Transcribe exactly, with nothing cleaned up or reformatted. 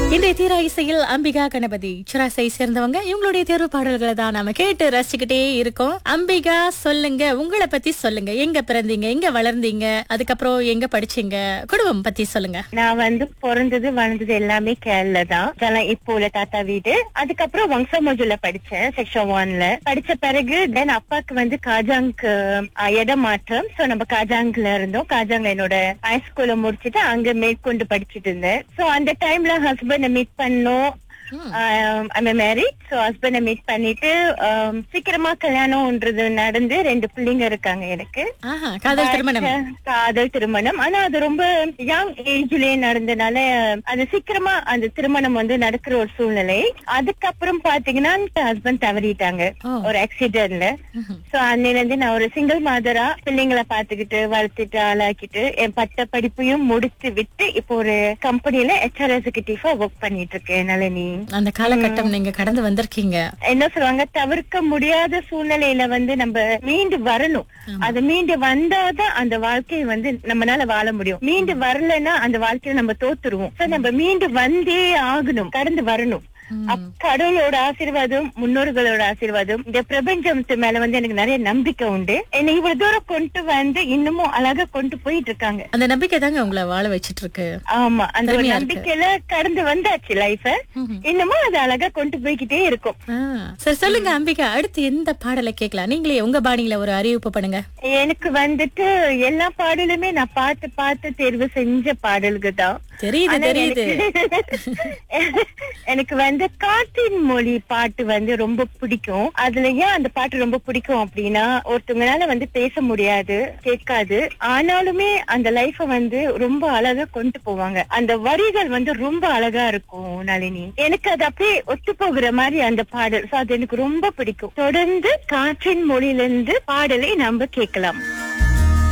இன்றைய தீரா இசையில் அம்பிகா கணபதி சிராசை சேர்ந்தவங்க இவங்களுடைய தேர்வு பாடல்களை தான் நாம கேட்டு ரசிச்சுக்கிட்டே இருக்கோம். அம்பிகா, சொல்லுங்க, உங்களை பத்தி சொல்லுங்க. எங்க பிறந்தீங்க, எங்க வளர்ந்தீங்க, அதுக்கப்புறம் எங்க படிச்சீங்க, குடும்பம் பத்தி சொல்லுங்க. நான் வந்து பிறந்தது வளர்ந்தது எல்லாமே கேரளா தான். இதெல்லாம் இப்போ உள்ள தாத்தா வீடு. அதுக்கப்புறம் வங்சமோஜுல படிச்சேன், செக்ஷன் ஒன்ல படிச்ச பிறகு தென் அப்பாக்கு வந்து காஜாங்க்கு இடம் மாற்றம். சோ நம்ம காஜாங்ல இருந்தோம். காஜாங் என்னோட ஹைஸ்கூல முடிச்சுட்டு அங்க மேற்கொண்டு படிச்சுட்டு இருந்தேன். சோ அந்த டைம்ல ஹஸ்பண்ட் மீட் பண்ணோம். மேரிட். சோ ஹஸ்பண்ட மீட் பண்ணிட்டு சீக்கிரமா கல்யாணம்ன்றது நடந்து ரெண்டு பிள்ளைங்க இருக்காங்க எனக்கு. காதல் திருமணம். காதல் திருமணம். ஆனா அது ரொம்ப யங் ஏஜ்லயே நடந்தனால அது சீக்கிரமா அந்த திருமணம் வந்து நடக்கிற ஒரு சூழ்நிலை. அதுக்கப்புறம் பாத்தீங்கன்னா ஹஸ்பண்ட் தவறிட்டாங்க ஒரு ஆக்சிடென்ட்ல. சோ அன்னில இருந்து நான் ஒரு சிங்கிள் மாதரா பிள்ளைங்களை பாத்துக்கிட்டு வளர்த்துட்டு ஆளாக்கிட்டு என் பட்ட படிப்பையும் முடித்து விட்டு இப்போ ஒரு கம்பெனில ஹெச்ஆர் எக்ஸிகியூட்டிவா ஒர்க் பண்ணிட்டு இருக்கேன். நளினி, அந்த காலகட்டம் நீங்க கடந்து வந்திருக்கீங்க. என்ன சொல்லுவாங்க, தவிர்க்க முடியாத சூழ்நிலையில வந்து நம்ம மீண்டு வரணும். அது மீண்டு வந்தாதான் அந்த வாழ்க்கையை வந்து நம்மளால வாழ முடியும். மீண்டு வரலன்னா அந்த வாழ்க்கையில நம்ம தோத்துருவோம். நம்ம மீண்டு வந்தே ஆகணும், கடந்து வரணும். கடவுளோட ஆசீர்வாதம், முன்னோர்களோட ஆசீர்வாதம், இந்த பிரபஞ்சத்து மேல வந்து எனக்கு நிறைய நம்பிக்கை உண்டு. என்னை இவ்வளவு தூரம் கொண்டு வந்து இன்னமும் அழகா கொண்டு போயிட்டு இருக்காங்க. அந்த நம்பிக்கை தாங்க உங்களை வாழ வச்சிட்டு இருக்கு. ஆமா, அந்த ஒரு நம்பிக்கையில கடந்து வந்தாச்சு லைஃப. இன்னமும் அது அழகா கொண்டு போய்கிட்டே இருக்கும். சரி, சொல்லுங்க அம்பிகா, அடுத்து எந்த பாடலை கேட்கலாம்? நீங்களே உங்க பாணியில ஒரு அறிவிப்பு பண்ணுங்க. எனக்கு வந்துட்டு எல்லா பாடலுமே நான் பார்த்து பார்த்து தேர்வு செஞ்ச பாடல்கள் தான். தெரியுது தெரியுது. எனக்கு வந்து காற்றின் மொழி பாட்டு வந்து ரொம்ப பிடிக்கும். அதுல ஏன் அந்த பாட்டு ரொம்ப பிடிக்கும் அப்படின்னா, ஒருத்தவங்களால வந்து பேச முடியாது, கேட்காது, ஆனாலுமே அந்த லைஃப வந்து ரொம்ப அழகா கொண்டு போவாங்க. அந்த வரிகள் வந்து ரொம்ப அழகா இருக்கும் நளினி. எனக்கு அது அப்படியே ஒத்து போகிற மாதிரி அந்த பாடல். அது எனக்கு ரொம்ப பிடிக்கும். தொடர்ந்து காற்றின் மொழியிலிருந்து பாடலை நம்ம கேட்கலாம்.